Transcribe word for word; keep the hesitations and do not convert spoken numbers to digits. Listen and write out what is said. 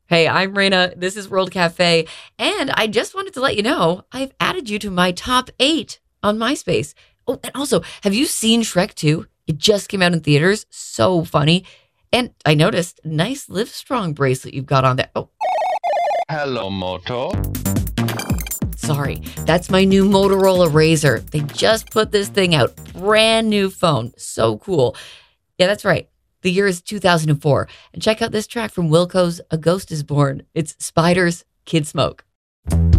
Hey, I'm Raina. This is World Cafe. And I just wanted to let you know I've added you to my top eight on MySpace. Oh, and also, have you seen Shrek two? It just came out in theaters. So funny. And I noticed nice Livestrong bracelet you've got on there. Oh, Hello, Moto. sorry. That's my new Motorola Razr. They just put this thing out. Brand new phone. So cool. Yeah, that's right. The year is two thousand four. And check out this track from Wilco's A Ghost is Born. It's Spiders, Kid Smoke.